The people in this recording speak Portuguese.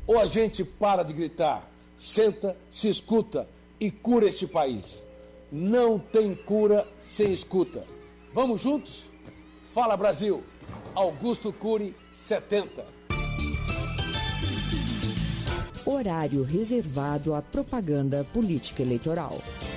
Ou a gente para de gritar, senta, se escuta e cura este país. Não tem cura sem escuta. Vamos juntos? Fala Brasil! Augusto Cury, 70. Horário reservado à propaganda política eleitoral.